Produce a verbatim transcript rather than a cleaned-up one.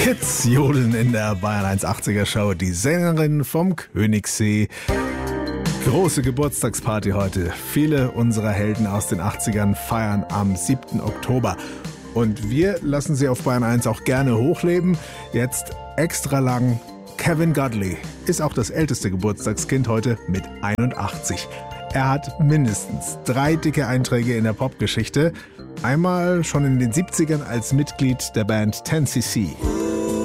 Kids jodeln in der Bayern eins achtziger Show. Die Sängerin vom Königssee. Große Geburtstagsparty heute. Viele unserer Helden aus den achtzigern feiern am siebten Oktober. Und wir lassen sie auf Bayern eins auch gerne hochleben. Jetzt extra lang. Kevin Godley ist auch das älteste Geburtstagskind heute mit einundachtzig. Er hat mindestens drei dicke Einträge in der Popgeschichte. Einmal schon in den siebzigern als Mitglied der Band ten C C.